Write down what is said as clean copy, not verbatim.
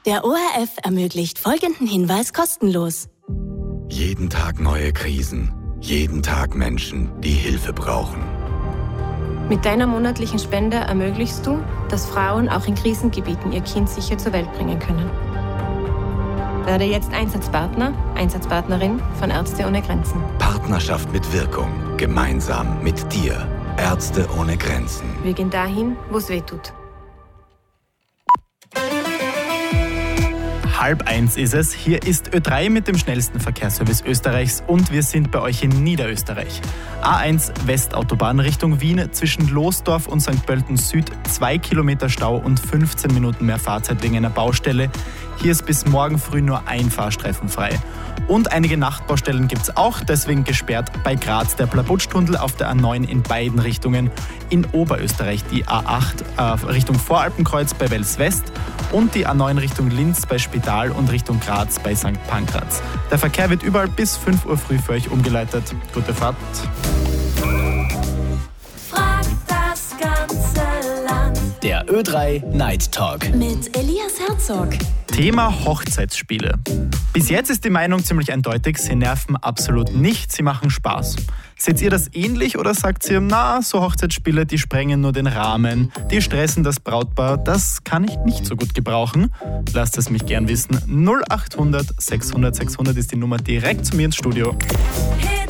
Der ORF ermöglicht folgenden Hinweis kostenlos. Jeden Tag neue Krisen. Jeden Tag Menschen, die Hilfe brauchen. Mit deiner monatlichen Spende ermöglichst du, dass Frauen auch in Krisengebieten ihr Kind sicher zur Welt bringen können. Werde jetzt Einsatzpartner, Einsatzpartnerin von Ärzte ohne Grenzen. Partnerschaft mit Wirkung. Gemeinsam mit dir. Ärzte ohne Grenzen. Wir gehen dahin, wo es weh tut. 12:30 ist es. Hier ist Ö3 mit dem schnellsten Verkehrsservice Österreichs und wir sind bei euch in Niederösterreich. A1 Westautobahn Richtung Wien zwischen Losdorf und St. Pölten Süd 2 Kilometer Stau und 15 Minuten mehr Fahrzeit wegen einer Baustelle. Hier ist bis morgen früh nur ein Fahrstreifen frei. Und einige Nachtbaustellen gibt es auch, deswegen gesperrt bei Graz der Plabutsch-Tunnel auf der A9 in beiden Richtungen. In Oberösterreich die A8 Richtung Voralpenkreuz bei Wels West und die A9 Richtung Linz bei Spital und Richtung Graz bei St. Pankraz. Der Verkehr wird überall bis 5 Uhr früh für euch umgeleitet. Gute Fahrt. Frag das ganze Land. Der Ö3 Night Talk. Mit Elias Herzog. Thema Hochzeitsspiele. Bis jetzt ist die Meinung ziemlich eindeutig, sie nerven absolut nicht, sie machen Spaß. Seht ihr das ähnlich oder sagt ihr, so Hochzeitsspiele, die sprengen nur den Rahmen, die stressen das Brautpaar, das kann ich nicht so gut gebrauchen? Lasst es mich gern wissen. 0800 600 600 ist die Nummer direkt zu mir ins Studio. Hit